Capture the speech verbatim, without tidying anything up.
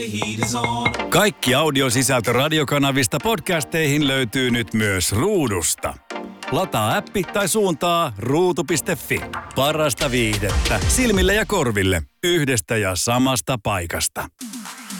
Kaikki audiosisältö radiokanavista podcasteihin löytyy nyt myös Ruudusta. Lataa appi tai suuntaa ruutu piste fi. Parasta viihdettä silmille ja korville yhdestä ja samasta paikasta.